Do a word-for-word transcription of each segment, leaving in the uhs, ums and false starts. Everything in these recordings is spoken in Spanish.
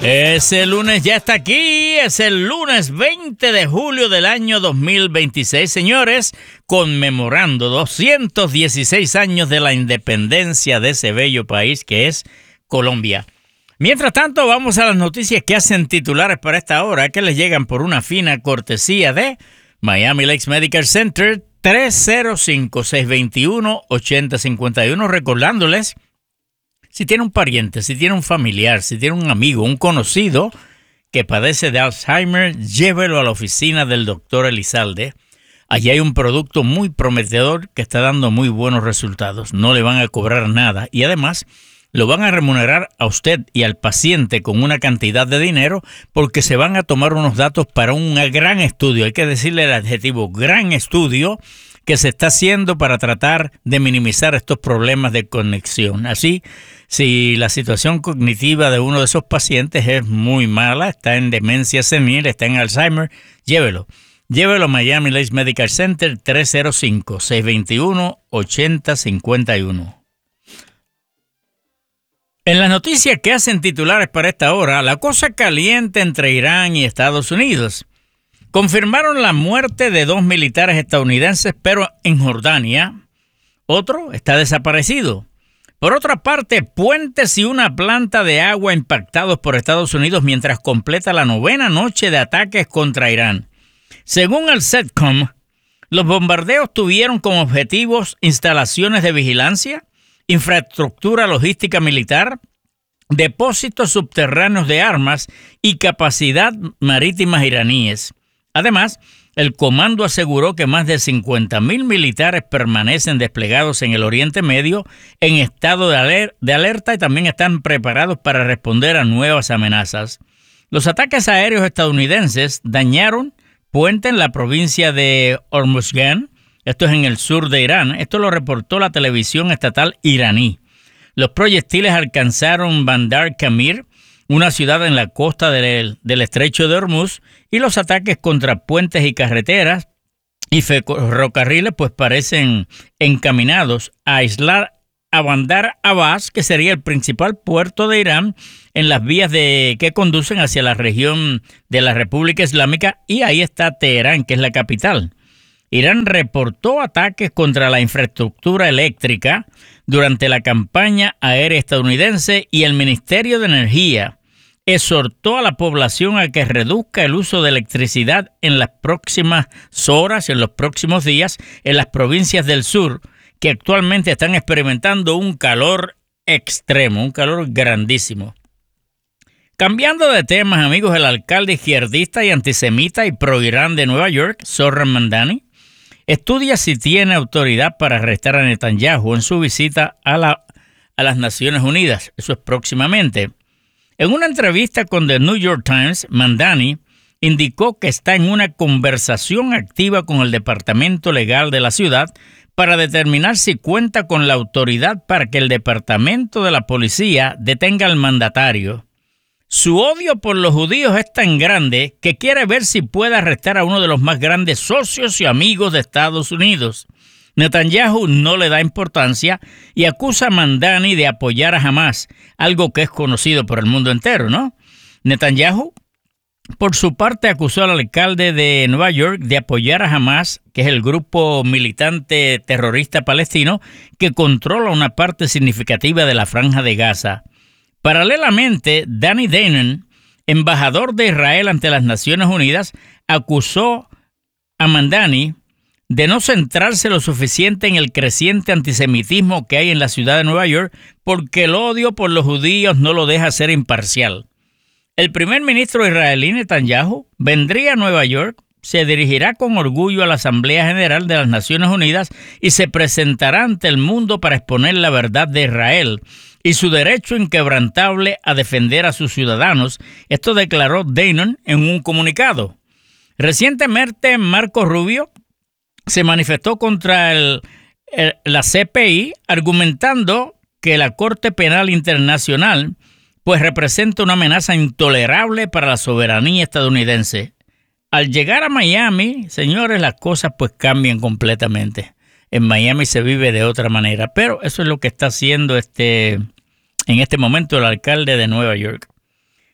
Ese lunes ya está aquí, es el lunes veinte de julio del año dos mil veintiséis, señores, conmemorando doscientos dieciséis años de la independencia de ese bello país que es Colombia. Mientras tanto, vamos a las noticias que hacen titulares para esta hora, que les llegan por una fina cortesía de Miami Lakes Medical Center, tres cero cinco, seis dos uno, ocho cero cinco uno, recordándoles, si tiene un pariente, si tiene un familiar, si tiene un amigo, un conocido que padece de Alzheimer, llévelo a la oficina del doctor Elizalde. Allí hay un producto muy prometedor que está dando muy buenos resultados. No le van a cobrar nada y además lo van a remunerar a usted y al paciente con una cantidad de dinero porque se van a tomar unos datos para un gran estudio. Hay que decirle el adjetivo, gran estudio, que se está haciendo para tratar de minimizar estos problemas de conexión. Así, si la situación cognitiva de uno de esos pacientes es muy mala, está en demencia senil, está en Alzheimer, llévelo. Llévelo a Miami Lakes Medical Center, tres cero cinco, seis dos uno, ocho cero cinco uno. En las noticias que hacen titulares para esta hora, la cosa caliente entre Irán y Estados Unidos. Confirmaron la muerte de dos militares estadounidenses, pero en Jordania otro está desaparecido. Por otra parte, puentes y una planta de agua impactados por Estados Unidos mientras completa la novena noche de ataques contra Irán. Según el CENTCOM, los bombardeos tuvieron como objetivos instalaciones de vigilancia, infraestructura logística militar, depósitos subterráneos de armas y capacidad marítimas iraníes. Además, el comando aseguró que más de cincuenta mil militares permanecen desplegados en el Oriente Medio en estado de, aler- de alerta y también están preparados para responder a nuevas amenazas. Los ataques aéreos estadounidenses dañaron puentes en la provincia de Hormuzgan, esto es en el sur de Irán. Esto lo reportó la televisión estatal iraní. Los proyectiles alcanzaron Bandar Kamir, una ciudad en la costa del, del estrecho de Hormuz, y los ataques contra puentes y carreteras y ferrocarriles pues parecen encaminados a aislar a Bandar Abbas, que sería el principal puerto de Irán en las vías de, que conducen hacia la región de la República Islámica, y ahí está Teherán, que es la capital. Irán reportó ataques contra la infraestructura eléctrica durante la campaña aérea estadounidense y el Ministerio de Energía exhortó a la población a que reduzca el uso de electricidad en las próximas horas, en los próximos días, en las provincias del sur, que actualmente están experimentando un calor extremo, un calor grandísimo. Cambiando de temas, amigos, el alcalde izquierdista y antisemita y pro-Irán de Nueva York, Zohran Mamdani, estudia si tiene autoridad para arrestar a Netanyahu en su visita a, la, a las Naciones Unidas. Eso es próximamente. En una entrevista con The New York Times, Mamdani indicó que está en una conversación activa con el Departamento Legal de la ciudad para determinar si cuenta con la autoridad para que el Departamento de la Policía detenga al mandatario. Su odio por los judíos es tan grande que quiere ver si puede arrestar a uno de los más grandes socios y amigos de Estados Unidos. Netanyahu no le da importancia y acusa a Mamdani de apoyar a Hamas, algo que es conocido por el mundo entero, ¿no? Netanyahu, por su parte, acusó al alcalde de Nueva York de apoyar a Hamas, que es el grupo militante terrorista palestino que controla una parte significativa de la Franja de Gaza. Paralelamente, Danny Danon, embajador de Israel ante las Naciones Unidas, acusó a Mamdani de no centrarse lo suficiente en el creciente antisemitismo que hay en la ciudad de Nueva York, porque el odio por los judíos no lo deja ser imparcial. El primer ministro israelí Netanyahu vendría a Nueva York, se dirigirá con orgullo a la Asamblea General de las Naciones Unidas y se presentará ante el mundo para exponer la verdad de Israel y su derecho inquebrantable a defender a sus ciudadanos. Esto declaró Danon en un comunicado. Recientemente, Marco Rubio se manifestó contra el, el, la C P I, argumentando que la Corte Penal Internacional pues representa una amenaza intolerable para la soberanía estadounidense. Al llegar a Miami, señores, las cosas pues cambian completamente. En Miami se vive de otra manera, pero eso es lo que está haciendo este, en este momento el alcalde de Nueva York.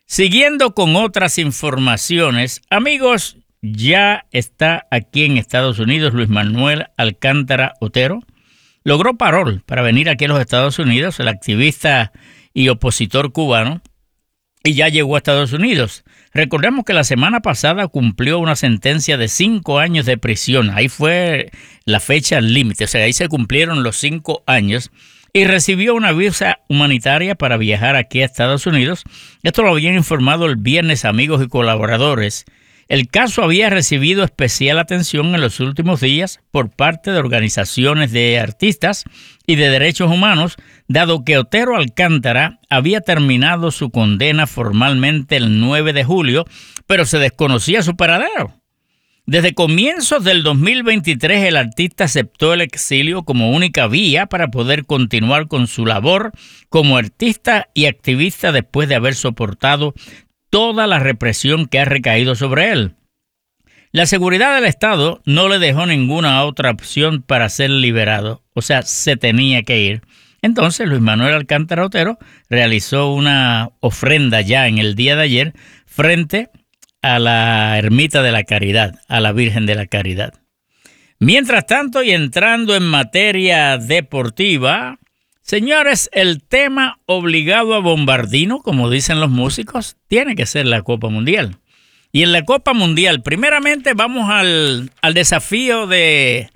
Siguiendo con otras informaciones, amigos, ya está aquí en Estados Unidos Luis Manuel Alcántara Otero. Logró parol para venir aquí a los Estados Unidos, el activista y opositor cubano, y ya llegó a Estados Unidos. Recordemos que la semana pasada cumplió una sentencia de cinco años de prisión. Ahí fue la fecha límite, o sea, ahí se cumplieron los cinco años. Y recibió una visa humanitaria para viajar aquí a Estados Unidos. Esto lo habían informado el viernes amigos y colaboradores. El caso había recibido especial atención en los últimos días por parte de organizaciones de artistas y de derechos humanos, dado que Otero Alcántara había terminado su condena formalmente el nueve de julio, pero se desconocía su paradero. Desde comienzos del dos mil veintitrés, el artista aceptó el exilio como única vía para poder continuar con su labor como artista y activista después de haber soportado toda la represión que ha recaído sobre él. La seguridad del Estado no le dejó ninguna otra opción para ser liberado, o sea, se tenía que ir. Entonces, Luis Manuel Alcántara Otero realizó una ofrenda ya en el día de ayer frente a la Ermita de la Caridad, a la Virgen de la Caridad. Mientras tanto, y entrando en materia deportiva, señores, el tema obligado a Bombardino, como dicen los músicos, tiene que ser la Copa Mundial. Y en la Copa Mundial, primeramente vamos al, al desafío de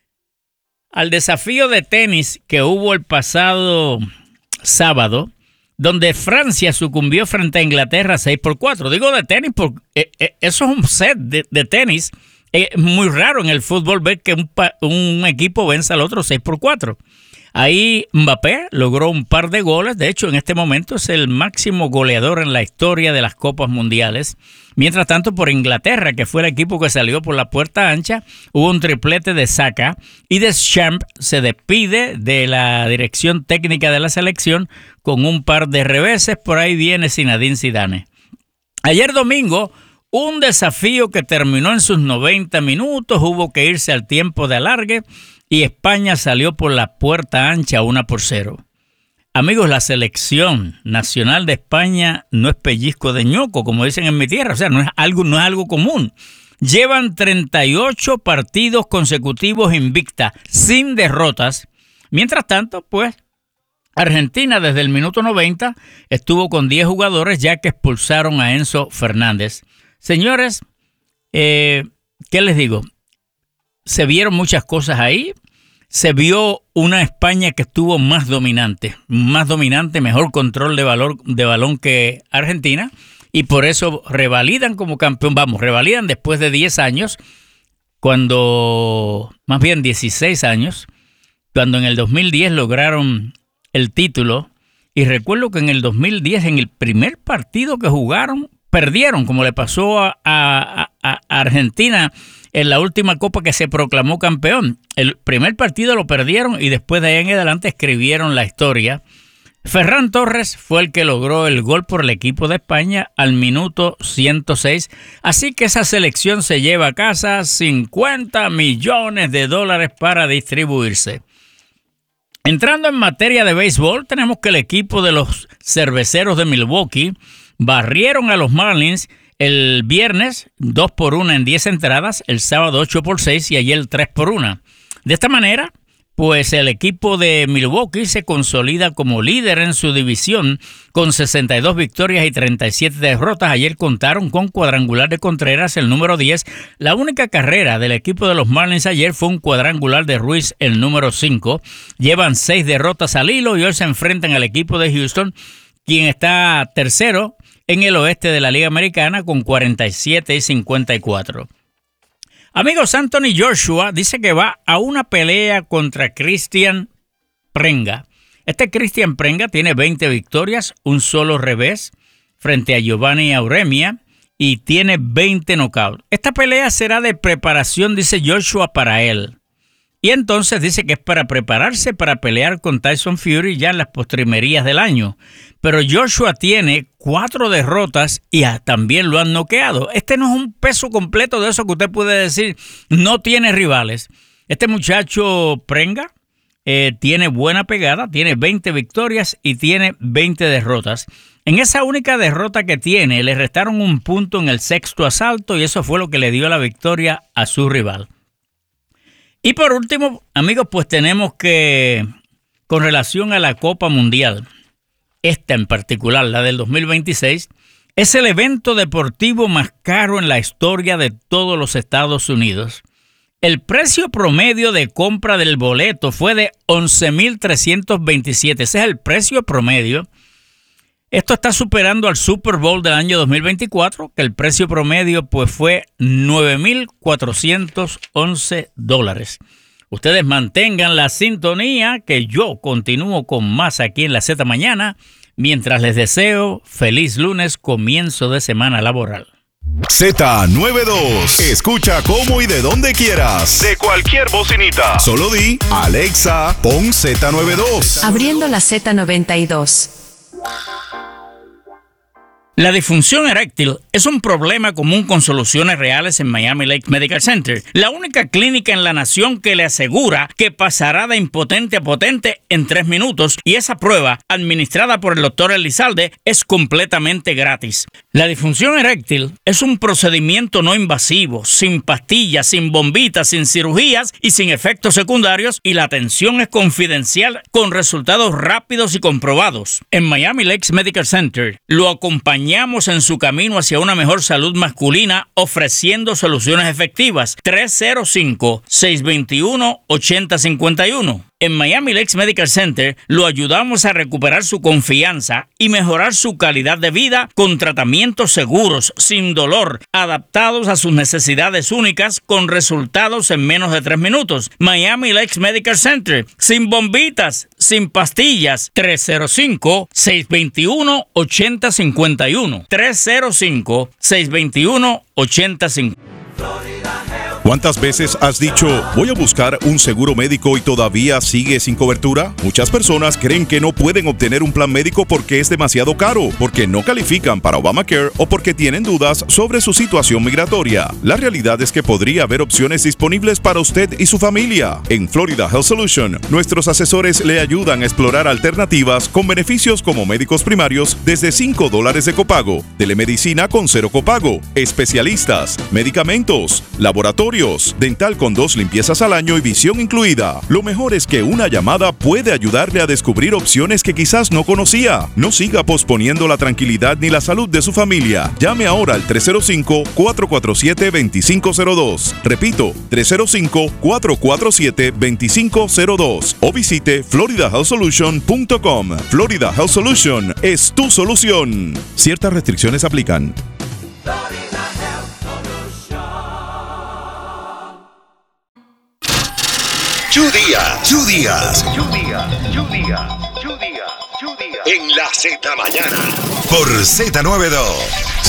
al desafío de tenis que hubo el pasado sábado, donde Francia sucumbió frente a Inglaterra seis por cuatro. Digo de tenis porque eh, eh, eso es un set de, de tenis. Es eh, muy raro en el fútbol ver que un, un equipo vence al otro seis por cuatro. Ahí Mbappé logró un par de goles. De hecho, en este momento es el máximo goleador en la historia de las Copas Mundiales. Mientras tanto, por Inglaterra, que fue el equipo que salió por la puerta ancha, hubo un triplete de Saka. Y Deschamps se despide de la dirección técnica de la selección con un par de reveses. Por ahí viene Zinedine Zidane. Ayer domingo, un desafío que terminó en sus noventa minutos. Hubo que irse al tiempo de alargue. Y España salió por la puerta ancha una por cero. Amigos, la selección nacional de España no es pellizco de ñoco, como dicen en mi tierra. O sea, no es algo, no es algo común. Llevan treinta y ocho partidos consecutivos invicta, sin derrotas. Mientras tanto, pues, Argentina desde el minuto noventa estuvo con diez jugadores ya que expulsaron a Enzo Fernández. Señores, eh, ¿qué les digo? Se vieron muchas cosas ahí. Se vio una España que estuvo más dominante, más dominante, mejor control de, valor, de balón que Argentina, y por eso revalidan como campeón. Vamos, revalidan después de diez años, cuando, más bien dieciséis años, cuando en el dos mil diez lograron el título. Y recuerdo que en el dos mil diez, en el primer partido que jugaron, perdieron, como le pasó a, a, a Argentina en la última Copa que se proclamó campeón. El primer partido lo perdieron y después de ahí en adelante escribieron la historia. Ferran Torres fue el que logró el gol por el equipo de España al minuto ciento seis. Así que esa selección se lleva a casa cincuenta millones de dólares para distribuirse. Entrando en materia de béisbol, tenemos que el equipo de los Cerveceros de Milwaukee barrieron a los Marlins el viernes dos por uno en diez entradas, el sábado ocho por seis y ayer tres por uno. De esta manera, pues el equipo de Milwaukee se consolida como líder en su división con sesenta y dos victorias y treinta y siete derrotas. Ayer contaron con cuadrangular de Contreras, el número diez. La única carrera del equipo de los Marlins ayer fue un cuadrangular de Ruiz, el número cinco. Llevan seis derrotas al hilo y hoy se enfrentan al equipo de Houston, quien está tercero en el oeste de la Liga Americana con cuarenta y siete y cincuenta y cuatro. Amigos, Anthony Joshua dice que va a una pelea contra Cristian Prenga. Este Cristian Prenga tiene veinte victorias, un solo revés frente a Giovanni Auremia y tiene veinte knockouts. Esta pelea será de preparación, dice Joshua, para él. Y entonces dice que es para prepararse para pelear con Tyson Fury ya en las postrimerías del año. Pero Joshua tiene cuatro derrotas y también lo han noqueado. Este no es un peso completo de eso que usted puede decir, no tiene rivales. Este muchacho Prenga eh, tiene buena pegada, tiene veinte victorias y tiene veinte derrotas. En esa única derrota que tiene, le restaron un punto en el sexto asalto y eso fue lo que le dio la victoria a su rival. Y por último, amigos, pues tenemos que, con relación a la Copa Mundial, esta en particular, la del dos mil veintiséis, es el evento deportivo más caro en la historia de todos los Estados Unidos. El precio promedio de compra del boleto fue de once mil trescientos veintisiete. Ese es el precio promedio. Esto está superando al Super Bowl del año dos mil veinticuatro, que el precio promedio pues fue nueve mil cuatrocientos once dólares. Ustedes mantengan la sintonía, que yo continúo con más aquí en la Z Mañana, mientras les deseo feliz lunes, comienzo de semana laboral. Z noventa y dos. Escucha cómo y de donde quieras. De cualquier bocinita. Solo di, Alexa, pon Z noventa y dos. Abriendo la Z noventa y dos. La disfunción eréctil es un problema común con soluciones reales en Miami Lakes Medical Center, la única clínica en la nación que le asegura que pasará de impotente a potente en tres minutos, y esa prueba, administrada por el doctor Elizalde, es completamente gratis. La disfunción eréctil es un procedimiento no invasivo, sin pastillas, sin bombitas, sin cirugías y sin efectos secundarios, y la atención es confidencial con resultados rápidos y comprobados. En Miami Lakes Medical Center lo acompañamos en su camino hacia una mejor salud masculina, ofreciendo soluciones efectivas. tres cero cinco, seis dos uno, ocho cero cinco uno. En Miami Lakes Medical Center lo ayudamos a recuperar su confianza y mejorar su calidad de vida con tratamientos seguros, sin dolor, adaptados a sus necesidades únicas, con resultados en menos de tres minutos. Miami Lakes Medical Center, sin bombitas, sin pastillas. tres cero cinco, seis dos uno, ocho cero cinco uno. tres cero cinco, seis dos uno, ocho cero cinco uno. ¿Cuántas veces has dicho, voy a buscar un seguro médico y todavía sigue sin cobertura? Muchas personas creen que no pueden obtener un plan médico porque es demasiado caro, porque no califican para Obamacare o porque tienen dudas sobre su situación migratoria. La realidad es que podría haber opciones disponibles para usted y su familia. En Florida Health Solution, nuestros asesores le ayudan a explorar alternativas con beneficios como médicos primarios desde cinco dólares de copago, telemedicina con cero copago, especialistas, medicamentos, laboratorios, dental con dos limpiezas al año y visión incluida. Lo mejor es que una llamada puede ayudarle a descubrir opciones que quizás no conocía. No siga posponiendo la tranquilidad ni la salud de su familia. Llame ahora al tres cero cinco, cuatro cuatro siete, dos cinco cero dos. Repito, tres cero cinco, cuatro cuatro siete, dos cinco cero dos. O visite florida health solution punto com. Florida Health Solution es tu solución. Ciertas restricciones aplican. Two días, two días, two días, two días, two días, two días. En la Z Mañana. Por Z noventa y dos.